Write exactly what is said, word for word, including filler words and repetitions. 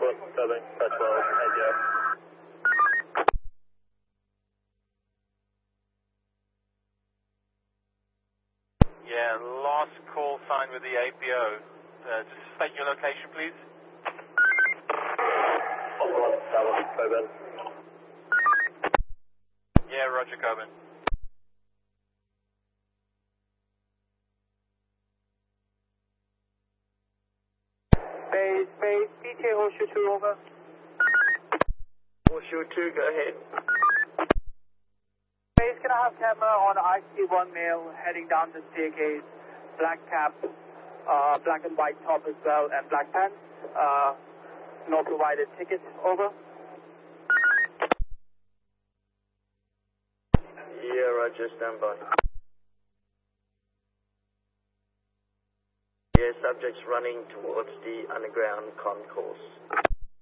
one seven, press twelve, and yeah. Yeah, last call signed with the A P O. Uh, just state your location, please. one seven, Coben. Yeah, Roger, Coben. Base, base, D J Horseshoe two, over. Horseshoe two, go ahead. Base, can I have camera on I C one male heading down the staircase, black cap, uh, black and white top as well, and black pants, uh, no provided ticket, over. Yeah, Roger, stand by. Yeah, subjects running towards the underground concourse.